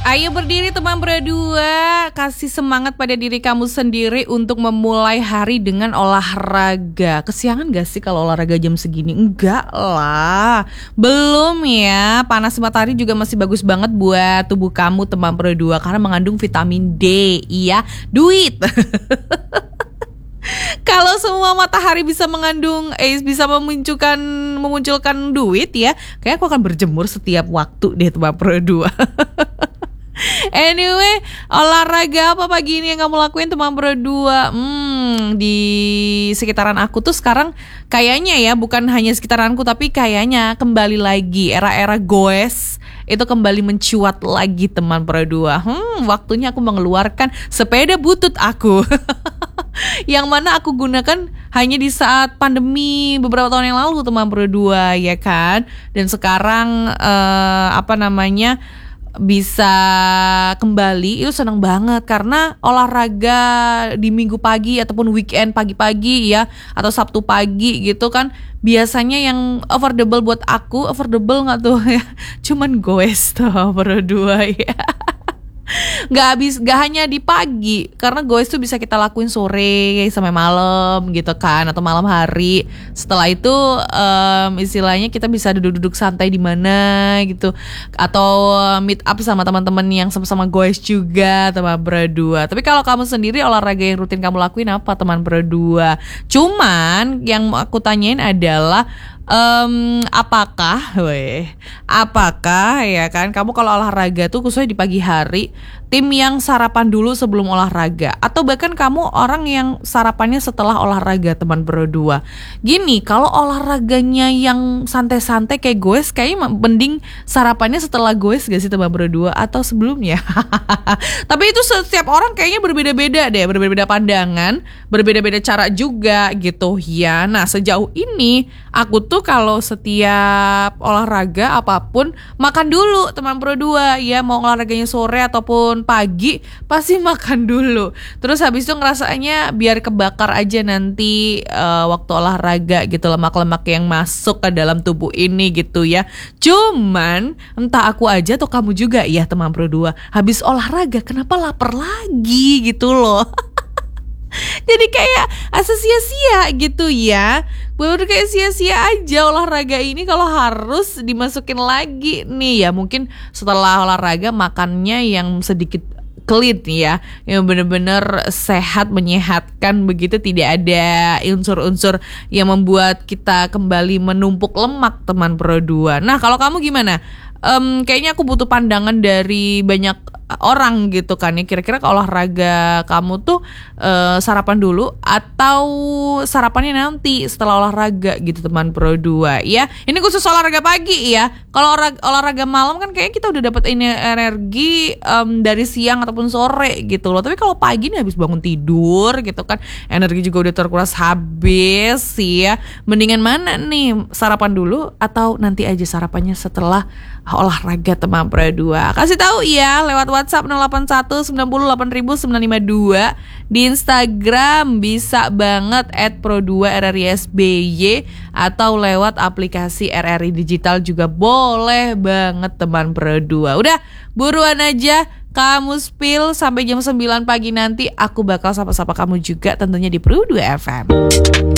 Ayo berdiri teman berdua, kasih semangat pada diri kamu sendiri untuk memulai hari dengan olahraga. Kesiangan gak sih kalau olahraga jam segini? Enggak lah, belum ya. Panas matahari juga masih bagus banget buat tubuh kamu teman berdua, karena mengandung vitamin D, iya, duit. Kalau semua matahari bisa bisa memunculkan duit ya, kayaknya aku akan berjemur setiap waktu deh teman berdua. Anyway, olahraga apa pagi ini yang kamu lakuin teman berdua? Di sekitaran aku tuh sekarang kayaknya ya, bukan hanya sekitaranku, tapi kayaknya kembali lagi era-era goes itu kembali mencuat lagi teman berdua. Waktunya aku mengeluarkan sepeda butut aku. Yang mana aku gunakan hanya di saat pandemi beberapa tahun yang lalu teman berdua, ya kan? Dan sekarang bisa kembali, itu senang banget karena olahraga di minggu pagi ataupun weekend pagi-pagi ya, atau Sabtu pagi gitu kan, biasanya yang affordable buat aku, affordable nggak tuh ya, cuman goes tuh berdua ya. Gak hanya di pagi, karena goes tuh bisa kita lakuin sore sampai malam gitu kan, atau malam hari. Setelah itu istilahnya kita bisa duduk-duduk santai di mana gitu, atau meet up sama teman-teman yang sama-sama goes juga teman berdua. Tapi kalau kamu sendiri, olahraga yang rutin kamu lakuin apa teman berdua? Cuman yang aku tanyain adalah apakah ya kan kamu kalau olahraga tuh khususnya di pagi hari, tim yang sarapan dulu sebelum olahraga, atau bahkan kamu orang yang sarapannya setelah olahraga teman berdua? Gini, kalau olahraganya yang santai-santai kayak goes, kayaknya mending sarapannya setelah goes gak sih teman berdua, atau sebelumnya? Tapi itu setiap orang kayaknya berbeda-beda deh, berbeda-beda pandangan, berbeda-beda cara juga gitu ya. Nah, sejauh ini aku tuh kalau setiap olahraga apapun makan dulu teman berdua ya, mau olahraganya sore ataupun pagi pasti makan dulu. Terus habis itu ngerasanya biar kebakar aja nanti waktu olahraga gitu, lemak-lemak yang masuk ke dalam tubuh ini gitu ya. Cuman entah aku aja atau kamu juga ya teman berdua, habis olahraga kenapa lapar lagi gitu loh. Jadi kayak asa sia-sia gitu ya. Bener kayak sia-sia aja olahraga ini kalau harus dimasukin lagi nih ya. Mungkin setelah olahraga makannya yang sedikit clean ya, yang bener-bener sehat, menyehatkan begitu, tidak ada unsur-unsur yang membuat kita kembali menumpuk lemak teman berdua. Nah, kalau kamu gimana? Kayaknya aku butuh pandangan dari banyak orang gitu kan ya. Kira-kira kalau olahraga kamu tuh sarapan dulu atau sarapannya nanti setelah olahraga gitu teman berdua ya. Ini khusus olahraga pagi ya. Kalau olahraga malam kan kayaknya kita udah dapat energi dari siang ataupun sore gitu loh. Tapi kalau pagi nih habis bangun tidur gitu kan, energi juga udah terkuras habis ya. Mendingan mana nih, sarapan dulu atau nanti aja sarapannya setelah olahraga teman berdua? Kasih tahu ya lewat WhatsApp 081 90 8000 952. Di Instagram bisa banget @pro2rrisby, atau lewat aplikasi RRI Digital juga boleh banget teman berdua. Udah buruan aja kamu spill, sampai jam 9 pagi nanti aku bakal sapa-sapa kamu juga tentunya di Pro 2 FM.